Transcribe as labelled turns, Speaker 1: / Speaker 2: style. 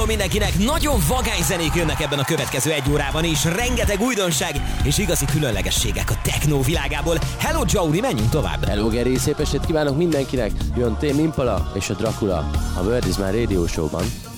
Speaker 1: Hello mindenkinek! Nagyon vagány zenék jönnek ebben a következő egy órában is. Rengeteg újdonság és igazi különlegességek a techno világából. Hello Jouri, menjünk tovább!
Speaker 2: Hello Geri, szép estét kívánok mindenkinek! Jön Tame Impala és a Dracula a World is My Radio Show-ban.